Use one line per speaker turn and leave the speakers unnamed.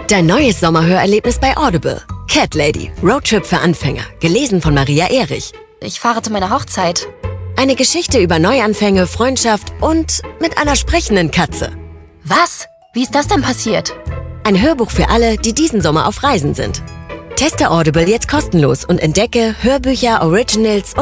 Dein neues Sommerhörerlebnis bei Audible. Cat Lady, Roadtrip für Anfänger. Gelesen von Maria Erich.
Ich fahre zu meiner Hochzeit.
Eine Geschichte über Neuanfänge, Freundschaft und mit einer sprechenden Katze.
Was? Wie ist das denn passiert?
Ein Hörbuch für alle, die diesen Sommer auf Reisen sind. Teste Audible jetzt kostenlos und entdecke Hörbücher, Originals